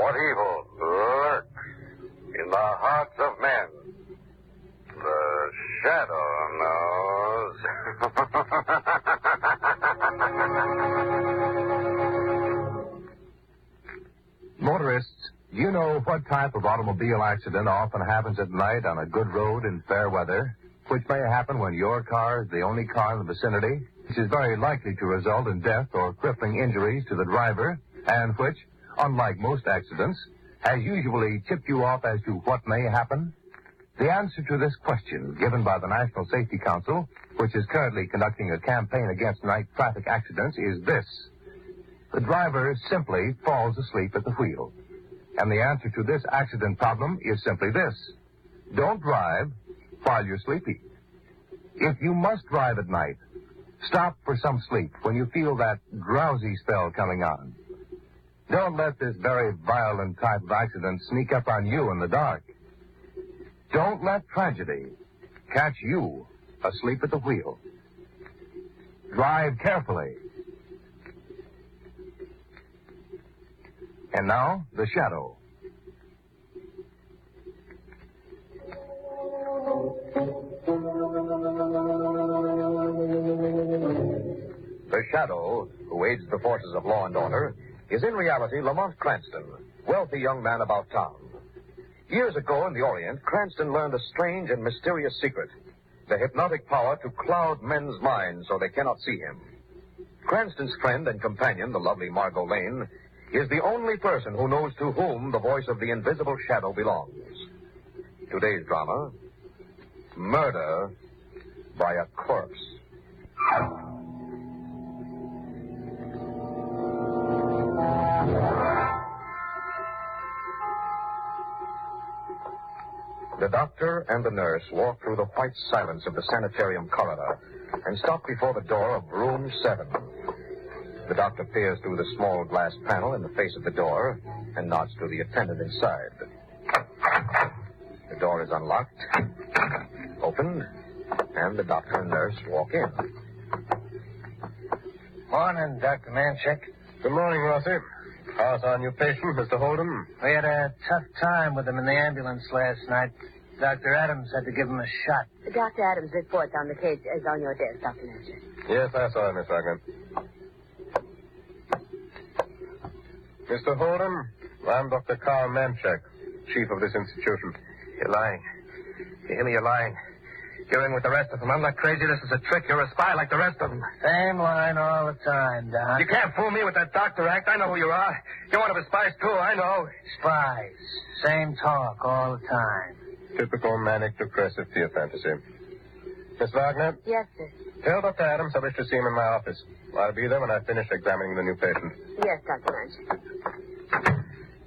What evil lurks in the hearts of men? The shadow knows. Motorists, you know what type of automobile accident often happens at night on a good road in fair weather, which may happen when your car is the only car in the vicinity, which is very likely to result in death or crippling injuries to the driver, and which, unlike most accidents, has usually tipped you off as to what may happen? The answer to this question, given by the National Safety Council, which is currently conducting a campaign against night traffic accidents, is this. The driver simply falls asleep at the wheel. And the answer to this accident problem is simply this. Don't drive while you're sleepy. If you must drive at night, stop for some sleep when you feel that drowsy spell coming on. Don't let this very violent type of accident sneak up on you in the dark. Don't let tragedy catch you asleep at the wheel. Drive carefully. And now, the shadow. The shadow, who aids the forces of law and order, is in reality Lamont Cranston, wealthy young man about town. Years ago in the Orient, Cranston learned a strange and mysterious secret, the hypnotic power to cloud men's minds so they cannot see him. Cranston's friend and companion, the lovely Margot Lane, is the only person who knows to whom the voice of the invisible shadow belongs. Today's drama, Murder by a Corpse. The doctor and the nurse walk through the white silence of the sanitarium corridor and stop before the door of room 7. The doctor peers through the small glass panel in the face of the door and nods to the attendant inside. The door is unlocked, opened, and the doctor and nurse walk in. Morning, Dr. Manchek. Good morning, Rossi. How's our new patient, Mr. Hold'em? We had a tough time with him in the ambulance last night. Dr. Adams had to give him a shot. Dr. Adams' report on the case is on your desk, Dr. Manchek. Yes, I saw him, Miss Wagner. Mr. Hold'em, I'm Dr. Carl Manchek, chief of this institution. You're lying. You hear me? You're lying. You're in with the rest of them. I'm not crazy. This is a trick. You're a spy like the rest of them. Same line all the time, Doc. You can't fool me with that doctor act. I know who you are. You're one of his spies, too. I know. Spies. Same talk all the time. Typical manic depressive fear fantasy. Miss Wagner? Yes, sir. Tell Dr. Adams I wish to see him in my office. I'll be there when I finish examining the new patient. Yes, Dr. Manchek.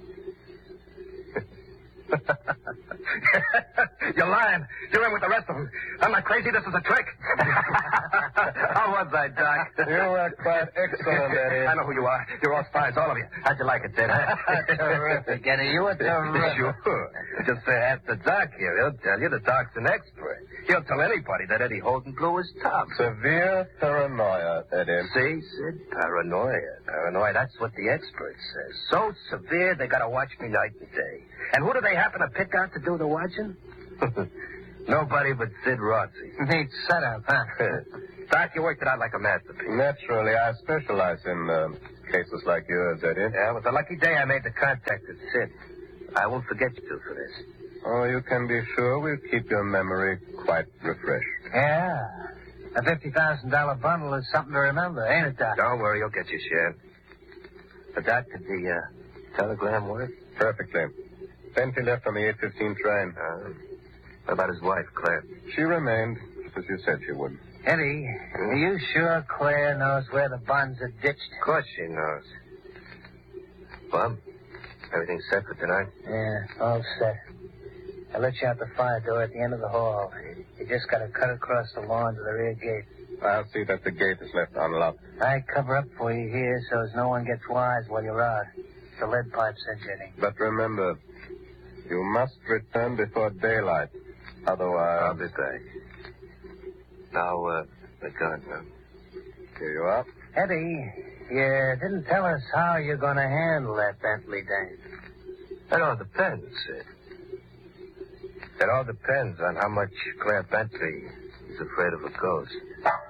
You're lying. You're in with the rest of them. I'm not crazy. This is a trick. How was I, Doc? You were quite excellent, Eddie. I know who you are. You're all spies, all of you. How'd you like it, Ted? Terrific, Eddie. You were terrific. Sure. Just ask the doc here. He'll tell you the doc's an expert. He'll tell anybody that Eddie Holden blew his top. Severe paranoia, Eddie. See, Sid? Paranoia. Paranoia. That's what the expert says. So severe, they gotta watch me night and day. And who do they happen to pick out to do the watching? Nobody but Sid Rossi. Neat setup, huh? Doc, you worked it out like a masterpiece. Naturally, I specialize in cases like yours, Eddie. Yeah, it was a lucky day I made the contact with Sid. I won't forget you two for this. Oh, you can be sure we'll keep your memory quite refreshed. Yeah. A $50,000 bundle is something to remember, ain't it, Doc? Don't worry, you'll get your share. But, Doc, did the telegram work? Perfectly. Bentley left on the 8:15 train. What about his wife, Claire? She remained, just as you said she would. Eddie, are you sure Claire knows where the bonds are ditched? Of course she knows. Bob, everything's set for tonight? Yeah, all set. I let you out the fire door at the end of the hall. You just got to cut across the lawn to the rear gate. I'll see that the gate is left unlocked. I cover up for you here so as no one gets wise while you're out. The lead pipe said, Eddie. But remember, you must return before daylight. Otherwise... I'll be back. Now, the gun, huh? Here you are. Eddie, you didn't tell us how you're going to handle that Bentley dame. That all depends. It all depends on how much Claire Bentley is afraid of a ghost.